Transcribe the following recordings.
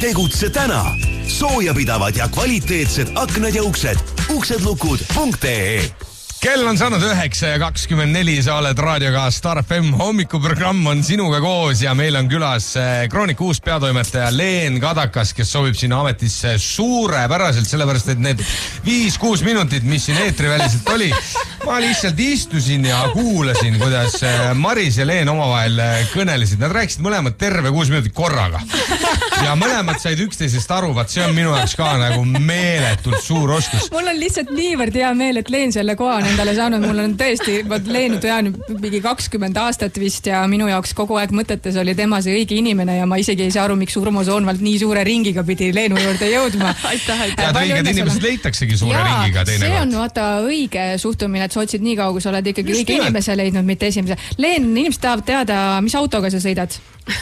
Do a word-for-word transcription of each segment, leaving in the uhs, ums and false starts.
Tegutse täna. Soojapidavad ja kvaliteetsed aknad ja uksed. uksedlukud punkt ee. Kell on saanud üheksa ja kakskümmend neli, sa oled raadioga Star F M, hommikuprogramm on sinuga koos ja meil on külas Kroonika uus peatoimetaja Leen Kadakas, kes sobib sinna ametisse suurepäraselt, sellepärast et need viis-kuus minutit, mis siin eetriväliselt oli, ma lihtsalt istusin ja kuulasin, kuidas Maris ja Leen omavahel kõnelesid. Nad rääkisid mõlemad terve kuus minutit korraga ja mõlemad said üksteisest aru, vaat see on minu jaoks ka nagu meeletult suur oskus. Mul on lihtsalt niivõrd hea meel, et Leen selle koha endale saanud. Mul on tõesti, ma Leenu tean mingi kakskümmend aastat vist ja minu jaoks kogu aeg mõtetes oli tema see õige inimene ja ma isegi ei saa aru, miks Urmo Soonvald nii suure ringiga pidi Leenu juurde jõudma. aitäh, aitäh. Ja õiged inimesed leitaksegi suure ja, ringiga teine see kord. on vaata õige suhtumine, et sa otsid nii kaua, kui sa oled ikkagi Just õige inimese leidnud, mitte esimese. Leen, inimesed tahavad teada, mis autoga sa sõidad?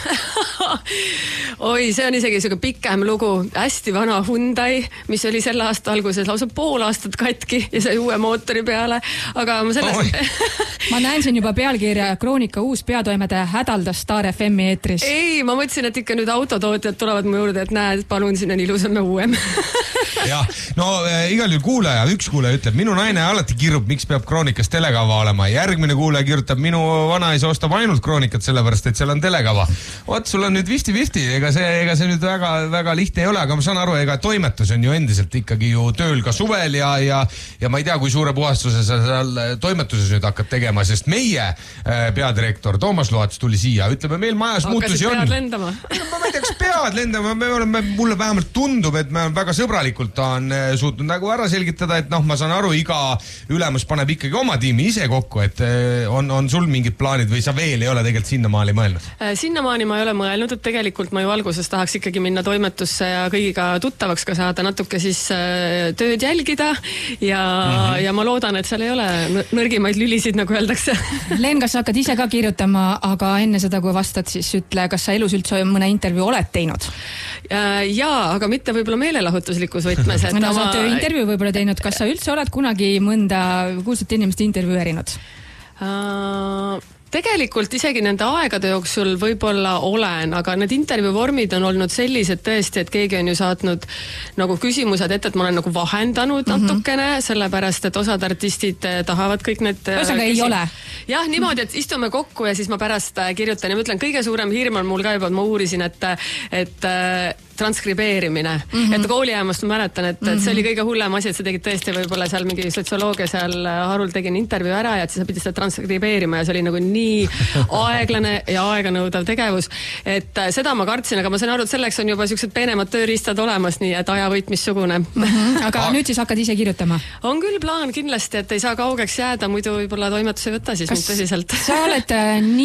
Oi, see on isegi selline pikem lugu. Hästi vana Hyundai, mis oli selle aasta alguses lausa pool aastat katki ja sai uue mootori peale. Aga ma sellest... ma näen siin juba pealkirja Kroonika uus peatoimetaja hädaldas Star F M-i eetris. Ei, ma mõtlesin, et ikka nüüd autotootjad tulevad mu juurde, et näed, palun, siin on ilusam ja uuem. Ja, no äh, igal juhul kuulaja, üks kuulaja ütleb, minu naine alati kirub, miks peab Kroonikas telekava olema. Järgmine kuulaja kirjutab, minu vanaisa ostab ainult Kroonikat sellepärast, et seal on telekava. Oot, sul on nüüd fifty-fifty, ega see, ega see nüüd väga, väga lihtne ei ole, aga ma saan aru, ega toimetus on ju endiselt ikkagi ju tööl ka suvel ja, ja, ja ma ei tea, kui suure puhastuse sa seal toimetuses nüüd hakkad tegema, sest meie äh, peadirektor Toomas Loats tuli siia, ütleme, meil majas muutusi on. Hakkasid pead lendama? Ma ei tea, kas pead lendama, me oleme, mulle vähemalt tundub, et me väga sõbralikult on suutnud nagu ära selgitada, et noh, ma saan aru, iga ülemus paneb ikkagi oma tiimi ise kokku, et on, on sul mingid plaanid või sa veel ei ole tegelikult sinnamaali mõelnud? Sinnamaani ma ei ole mõelnud, et tegelikult ma ju alguses tahaks ikkagi minna toimetusse ja kõigiga tuttavaks ka saada, natuke siis tööd jälgida ja, mm-hmm. ja ma loodan, et seal ei ole nõrgimaid lülisid, nagu öeldakse. Leen, kas sa hakkad ise ka kirjutama, aga enne seda, kui vastad, siis ütle, kas sa elus üldse mõne intervjuu oled teinud? Jaa, aga mitte võib-olla meelelahutuslikus võtmes. No sa oled intervjuu võib-olla teinud, kas sa üldse oled kunagi mõnda kuulsat inimest intervjuu erinud? Uh... Tegelikult isegi nende aegade jooksul võib-olla olen, aga need intervjuu vormid on olnud sellised tõesti, et keegi on ju saatnud nagu küsimused ette, et ma olen nagu vahendanud mm-hmm. natukene, sellepärast, et osad artistid tahavad kõik need... Ühesõnaga ei ole? Jah, niimoodi, et istume kokku ja siis ma pärast kirjutan ja ma ütlen, kõige suurem hirm on mul ka juba, et ma uurisin, et, et transkribeerimine. Mm-hmm. Et kooliajamast ma mäletan, et, et see oli kõige hullem asi, et sa tegid tõesti võib-olla seal mingi sotsioloogia seal Harul tegin intervjuu ära ja et siis sa pidid seda transkribeerima ja see oli nagu nii aeglane ja aeganõudav tegevus, et seda ma kartsin, aga ma sain aru, et selleks on juba siuksed peenemad tööriistad olemas, nii et ajavõit missugune. Mm-hmm. Aga nüüd siis hakkad ise kirjutama? On küll plaan kindlasti, et ei saa kaugeks jääda, muidu võib-olla toimetus ei võta siis mind tõsiselt. Sa oled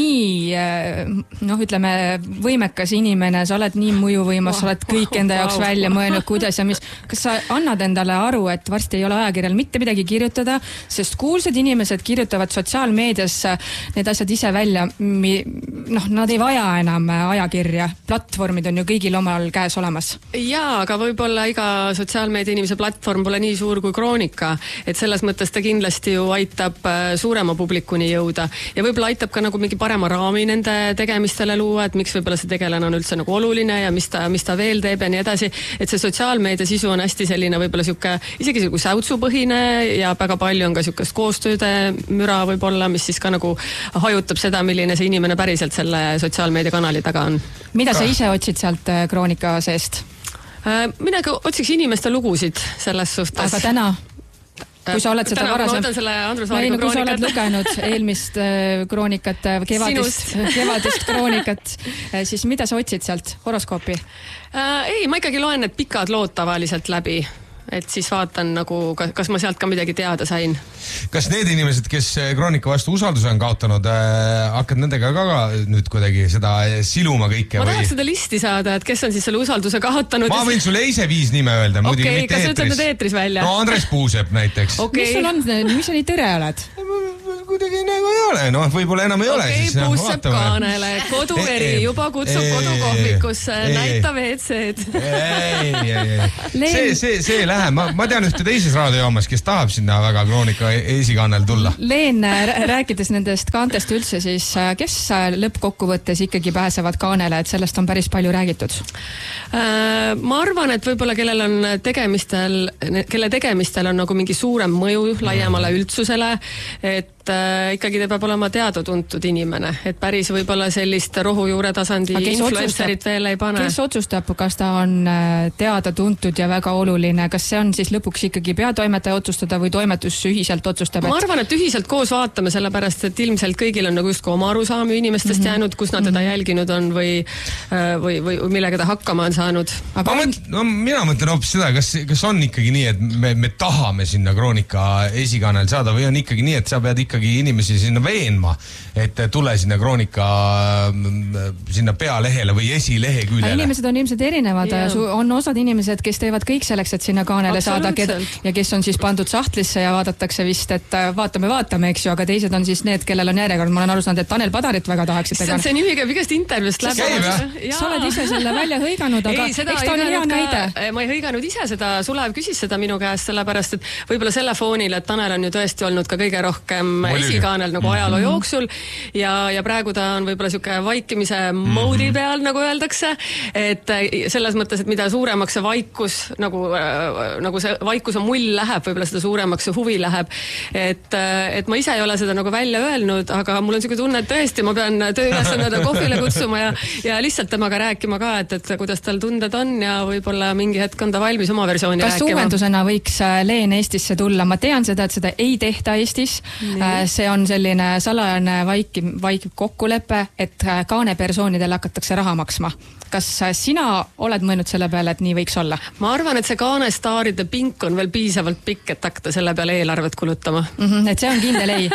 nii, noh, ütleme, võimekas inimene, sa oled nii mõjuvõimas, oh, sa oled kõik enda jaoks wow. välja mõelnud, kuidas ja mis. Kas sa annad endale aru, et varsti ei ole ajakirjal mitte midagi kirjutada, sest kuulsad inimesed kirjutavad sotsiaalmeedias need asjad ise välja, noh, nad ei vaja enam ajakirja. Platvormid on ju kõigil omal käes olemas. Jaa, aga võib-olla iga sotsiaalmeedia inimese platvorm pole nii suur kui Kroonika, et selles mõttes ta kindlasti ju aitab suurema publikuni jõuda ja võib-olla aitab ka nagu mingi parema raami nende tegemistele luua, et miks võib-olla see tegelane on üldse nagu oluline ja mis ta, mis ta veel teeb ja nii edasi, et see sotsiaalmeedia sisu on hästi selline võib-olla siuke, isegi siuke säutsupõhine ja väga palju on ka siukest koostööde müra võib-olla, mis siis ka nagu hajutab seda, milline see inimene päriselt selle sotsiaalmeedia kanali taga on. Mida sa ise otsid sealt Kroonika seest? Mina otsiks inimeste lugusid selles suhtes. Aga täna? Kui sa oled seda täna, varasem... ma võtan selle Andrus Vaariku kroonikat. Kui sa oled lugenud eelmist kroonikat, kevadist, kevadist kroonikat, siis mida sa otsid sealt? Horoskoopi? Äh, ei, ma ikkagi loen need pikad lood tavaliselt läbi. Et siis vaatan nagu, kas ma sealt ka midagi teada sain. Kas need inimesed, kes Kroonika vastu usalduse on kaotanud, äh, hakkad nendega ka, ka nüüd kuidagi seda siluma kõike? Ma või... tahaks seda listi saada, et kes on siis selle usalduse kaotanud. Ma võin sulle ise viis nime öelda. Okei, okay, kas sa ütled need eetris välja? No Andres Puusep näiteks. Okay. Mis sul on, mis sa nii tõre oled? kuidagi nagu ei ole, noh, võib-olla enam ei ole. Okei, okay, Puusepp Kaanele, kodueri juba kutsub kodukohvikusse, näita V C-d. Ei, ei, ei. See, see, see ei lähe. Ma, ma tean ühte teises raadiojaamas, kes tahab sinna väga Kroonika esikaanel tulla. Leen, rääkides nendest kaantest üldse, siis kes lõppkokkuvõttes ikkagi pääsevad kaanele, et sellest on päris palju räägitud? Ma arvan, et võib-olla kellel on tegemistel, kelle tegemistel on nagu mingi suurem mõju laiemale üldsusele, et äh, ikkagi ta peab olema teada-tuntud inimene, et päris võib-olla sellist rohujuure tasandi influencerit veel ei pane. Kes otsustab, kas ta on teada-tuntud ja väga oluline, kas see on siis lõpuks ikkagi peatoimetaja otsustada või toimetus ühiselt otsustab? Et... Ma arvan, et ühiselt koos vaatame, sellepärast, et ilmselt kõigil on nagu just oma arusaam inimestest mm-hmm. jäänud, kus nad teda jälginud on või, või, või millega ta hakkama on saanud. Aga ma mõtlen, no, mina mõtlen hoopis seda, kas, kas on ikkagi nii, et me, me tahame sinna Kroonika esikaanel saada või on ikkagi nii, et sa pead ikkagi inimesi sinna veenma, et tule sinna Kroonika sinna pealehele või esilehe küljele. Inimesed on ilmselt erinevad. On osad inimesed, kes teevad kõik selleks, et sinna kaanele saada ja kes on siis pandud sahtlisse ja vaadatakse vist, et vaatame, vaatame, eks ju, aga teised on siis need, kellel on järjekord. Ma olen aru saanud, et Tanel Padarit väga tahaksid. See, see nimi käib igast intervjust läbi. Sa oled ise selle välja hõiganud, aga ei, eks ta on hea näide. Ma ei hõiganud ise seda, Sulev küsis seda minu käest, sellepärast, et võib-olla selle foonil, et Tanel on ju tõesti olnud ka kõige rohkem esikaanel nagu ajaloo jooksul ja, ja praegu ta on võib-olla siuke vaikimise moodi peal, nagu öeldakse, et selles mõttes, et mida suuremaks see vaikus, nagu, nagu see vaikus on mull läheb, võib-olla seda suuremaks see huvi läheb, et, et ma ise ei ole seda nagu välja öelnud, aga mul on siuke tunne, et tõesti ma pean tööülesandada kohvile kutsuma ja, ja lihtsalt temaga rääkima ka, et, et kuidas tal tunded on ja võib-olla mingi hetk on ta valmis oma versiooni Kas rääkima. Kas uuendusena võiks Leen Eestisse tulla? Ma tean seda, et seda ei tehta Eestis. Nee. See on selline salajane vaikiv, vaikiv kokkulepe, et kaanepersoonidel hakatakse raha maksma. Kas sina oled mõelnud selle peale, et nii võiks olla? Ma arvan, et see kaanestaaride pink on veel piisavalt pikk, et hakata selle peale eelarvet kulutama. Mm-hmm, et see on kindel ei.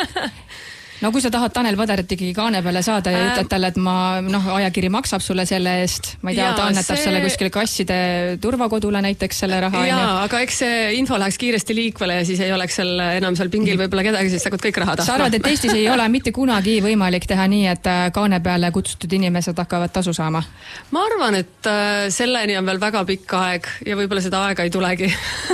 No kui sa tahad Tanel Padarit ikkagi kaane peale saada ja äh, ütled talle, et ma, noh, ajakiri maksab sulle selle eest, ma ei tea, ta annetab see... selle kuskil kasside turvakodule näiteks selle raha. Jaa, aga eks see info läheks kiiresti liikvale ja siis ei oleks seal enam seal pingil võib-olla kedagi, siis hakkavad kõik raha tahtma. Sa arvad, et Eestis ei ole mitte kunagi võimalik teha nii, et kaane peale kutsutud inimesed hakkavad tasu saama? Ma arvan, et selleni on veel väga pikk aeg ja võib-olla seda aega ei tulegi.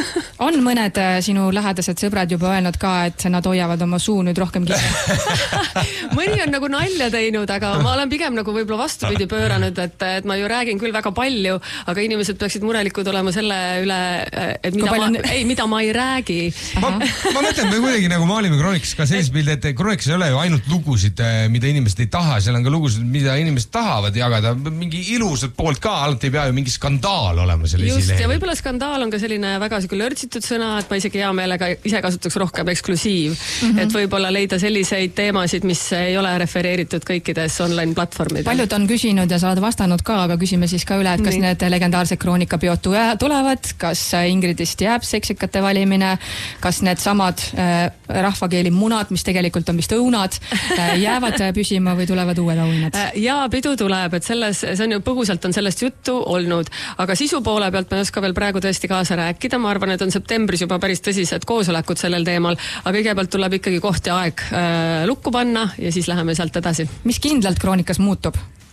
On mõned sinu lähedased sõbrad juba öelnud ka, et nad hoiavad oma suu nüüd rohkem kinni? Mõni on nagu nalja teinud, aga ma olen pigem nagu võib-olla vastupidi pööranud, et, et ma ju räägin küll väga palju, aga inimesed peaksid murelikud olema selle üle, et mida, palju... ma, ei, mida ma ei räägi. Ma, ma mõtlen, me kuidagi nagu maalime Kroonikas ka sellist pildi, et Kroonikas ei ole ju ainult lugusid, mida inimesed ei taha, seal on ka lugusid, mida inimesed tahavad jagada, mingi ilusad poolt ka, alati ei pea ju mingi skandaal olema selle Just, esilehel. Ja võib-olla skandaal on ka selline väga siuke lörtsitud sõna, et ma isegi hea meelega ise kasutaks rohkem eksklusiiv, mm-hmm. et võib-olla leida selliseid teemasid, mis ei ole refereeritud kõikides online platvormidel. Paljud on küsinud ja sa oled vastanud ka, aga küsime siis ka üle, et kas Nii. need legendaarsed Kroonikapeod tulevad, kas Ingridist jääb seksikate valimine, kas need samad äh, rahvakeeli munad, mis tegelikult on vist õunad, äh, jäävad püsima või tulevad uued auhinnad? Jaa, pidu tuleb, et selles, see on ju põgusalt on sellest juttu olnud, aga sisu poole pealt ma ei oska veel praegu tõesti kaasa rääkida, ma arvan, et on septembris juba päris tõsised koosolekud sellel teemal, aga kõigepealt tuleb ikkagi koht ja aeg äh, lukku panna ja siis läheme sealt edasi. Mis kindlalt Kroonikas muutub?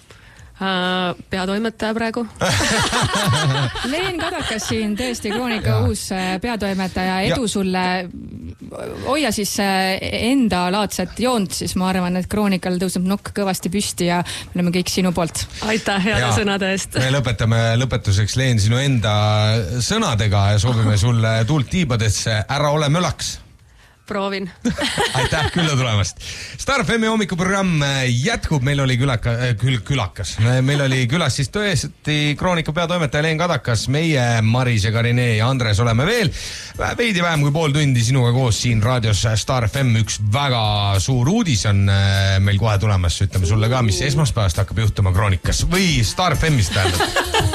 Uh, peatoimetaja praegu. Leen Kadakas siin, tõesti Kroonika ja. uus peatoimetaja, edu ja. sulle. Hoia siis enda laadset joont, siis ma arvan, et Kroonikal tõuseb nokk kõvasti püsti ja me oleme kõik sinu poolt. Aitäh heade sõnade eest. Me lõpetame lõpetuseks, Leen, sinu enda sõnadega ja soovime sulle tuult tiibadesse, ära ole mölaks. Proovin. Aitäh külla tulemast. Star F M hommikuprogramm jätkub, meil oli külaka, kül, külakas. Meil oli külas siis tõesti Kroonika peatoimetaja Leen Kadakas, meie Maris ja Karine ja Andres oleme veel. Veidi vähem kui pool tundi sinuga koos siin raadios Star F M. Üks väga suur uudis on meil kohe tulemas, ütleme sulle ka, mis esmaspäevast hakkab juhtuma Kroonikas või Star F M-ist tähendab.